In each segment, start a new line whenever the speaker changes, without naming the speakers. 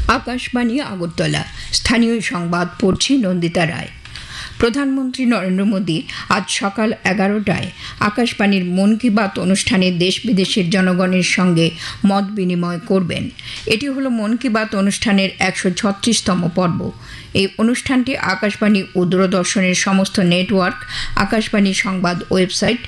আকাশবাণী আগরতলা। স্থানীয় সংবাদ পড়ছি নন্দিতা রায়। প্রধানমন্ত্রী নরেন্দ্র মোদী আজ সকাল 11টায় আকাশবাণীর মন কি বাত অনুষ্ঠানে দেশ বিদেশের জনগণের সঙ্গে মত বিনিময় করবেন। এটি হলো মন কি বাত অনুষ্ঠানের 136তম পর্ব। এই অনুষ্ঠানটি আকাশবাণী ও দূরদর্শনের সমস্ত নেটওয়ার্ক, আকাশবাণী সংবাদ website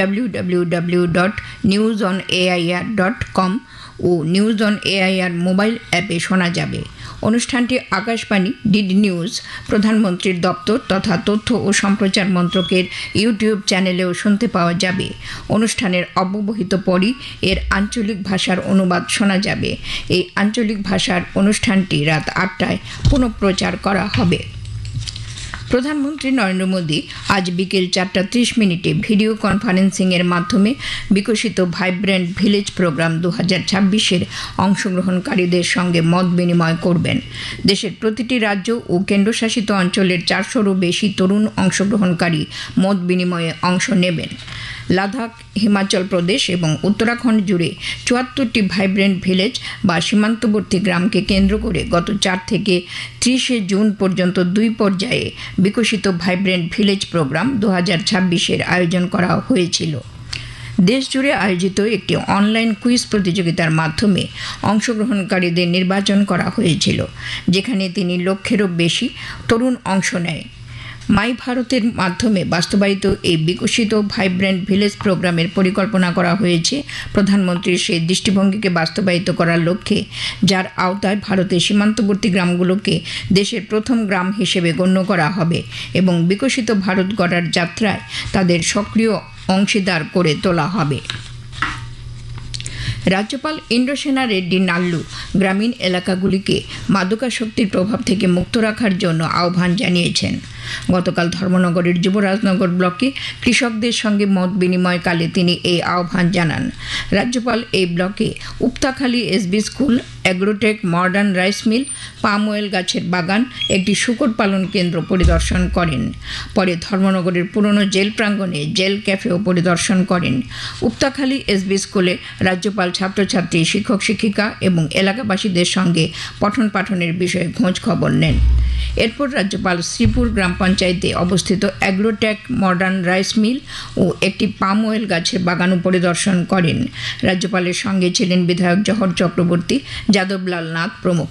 www.newsonair.com O news on AIR mobile অ্যাপে শোনা যাবে। অনুষ্ঠানটি আকাশবাণী, ডিডি নিউজ, প্রধানমন্ত্রীর দপ্তর তথা তথ্য ও সম্প্রচার মন্ত্রকের ইউটিউব চ্যানেলেও শুনতে পাওয়া যাবে। অনুষ্ঠানের অব্যবহিত পরই এর আঞ্চলিক ভাষার অনুবাদ শোনা যাবে। এই আঞ্চলিক ভাষার অনুষ্ঠানটি রাত 8টায় পুনঃপ্রচার করা হবে। প্রধানমন্ত্রী নরেন্দ্র মোদী আজ বিকেল 4:30 ভিডিও কনফারেন্সিংয়ের মাধ্যমে বিকশিত ভাইব্রেন্ট ভিলেজ প্রোগ্রাম 2026-এর অংশগ্রহণকারীদের সঙ্গে মত বিনিময় করবেন। দেশের প্রতিটি রাজ্য ও কেন্দ্রশাসিত অঞ্চলের 400-রও বেশি তরুণ অংশগ্রহণকারী মত বিনিময়ে অংশ নেবেন। লাদাখ, হিমাচল প্রদেশ এবং উত্তরাখণ্ড জুড়ে 74টি ভাইব্রেন্ট ভিলেজ বা সীমান্তবর্তী গ্রামকে কেন্দ্র করে গত 4 থেকে 30 জুন পর্যন্ত 2 পর্যায়ে বিকশিত ভাইব্রেন্ট ভিলেজ প্রোগ্রাম 2026-এর আয়োজন করা হয়েছিল। দেশজুড়ে আয়োজিত একটি অনলাইন কুইজ প্রতিযোগিতার মাধ্যমে অংশগ্রহণকারীদের নির্বাচন করা হয়েছিল, যেখানে 3 লক্ষেরও বেশি তরুণ অংশ নেয়। মাই ভারতের মাধ্যমে বাস্তবায়িত এই বিকশিত ভাইব্রেন্ট ভিলেজ প্রোগ্রামের পরিকল্পনা করা হয়েছে প্রধানমন্ত্রীর সেই দৃষ্টিভঙ্গিকে বাস্তবায়িত করার লক্ষ্যে, যার আওতায় ভারতের সীমান্তবর্তী গ্রামগুলোকে দেশের প্রথম গ্রাম হিসেবে গণ্য করা হবে এবং বিকশিত ভারত গড়ার যাত্রায় তাদের সক্রিয় অংশীদার করে তোলা হবে। রাজ্যপাল ইন্দ্রসেনা রেড্ডি নাল্লু গ্রামীণ এলাকাগুলিকে মাদকাসক্তির প্রভাব থেকে মুক্ত রাখার জন্য আহ্বান জানিয়েছেন। গতকাল ধর্মনগরের যুবরাজনগর ব্লকে কৃষকদের সঙ্গে মত বিনিময়কালে তিনি এই আহ্বান জানান। রাজ্যপাল এই ব্লকে Upatakhali SB school, agrotech, modern rice mill, palm oil গাছের বাগান, একটি শূকর পালন কেন্দ্র পরিদর্শন করেন। পরে ধর্মনগরের পুরনো জেল প্রাঙ্গণে জেল ক্যাফেও পরিদর্শন করেন। উপতাখালী এসবি স্কুলে রাজ্যপাল ছাত্রছাত্রী, শিক্ষক শিক্ষিকা এবং এলাকাবাসীদের সঙ্গে পঠন পাঠনের বিষয়ে খোঁজ খবর নেন। এরপর রাজ্যপাল শ্রীপুর গ্রাম পঞ্চায়েতে অবস্থিত অ্যাগ্রোটেক, মডার্ন রাইস মিল ও একটি পাম অয়েল গাছের বাগানও পরিদর্শন করেন। রাজ্যপালের সঙ্গে ছিলেন বিধায়ক জহর চক্রবর্তী, যাদবলাল নাথ প্রমুখ।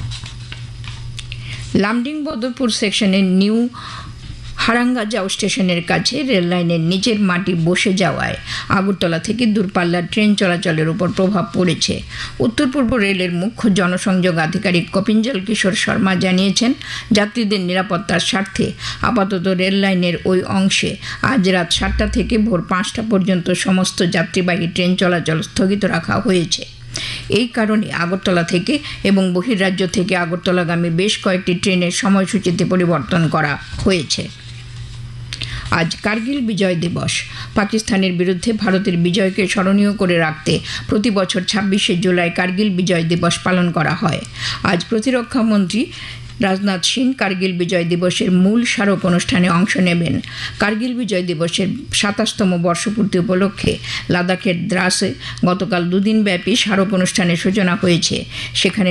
লামডিং বদরপুর সেকশনের নিউ হারাঙ্গাজাও স্টেশনের কাছে রেললাইনের নিচের মাটি বসে যাওয়ায় আগরতলা থেকে দূরপাল্লার ট্রেন চলাচলের উপর প্রভাব পড়েছে। উত্তর পূর্ব রেলের মুখ্য জনসংযোগ আধিকারিক কপিঞ্জল কিশোর শর্মা জানিয়েছেন, যাত্রীদের নিরাপত্তার স্বার্থে আপাতত রেললাইনের ওই অংশে আজ রাত 7টা থেকে ভোর 5টা পর্যন্ত সমস্ত যাত্রীবাহী ট্রেন চলাচল স্থগিত রাখা হয়েছে। এই কারণে আগরতলা থেকে এবং বহির্রাজ্য থেকে আগরতলাগামী বেশ কয়েকটি ট্রেনের সময়সূচিতে পরিবর্তন করা হয়েছে। আজ কার্গিল বিজয় দিবস। পাকিস্তানের বিরুদ্ধে ভারতের বিজয়কে স্মরণীয় করে রাখতে প্রতি বছর 26শে জুলাই কার্গিল বিজয় দিবস পালন করা হয়। আজ প্রতিরক্ষা মন্ত্রী রাজনাথ সিং কার্গিল বিজয় দিবসের মূল স্মারক অনুষ্ঠানে অংশ নেবেন। কার্গিল বিজয় দিবসের 27তম বর্ষপূর্তি উপলক্ষে লাদাখের দ্রাসে গতকাল 2 দিনব্যাপী স্মারক অনুষ্ঠানের সূচনা হয়েছে। সেখানে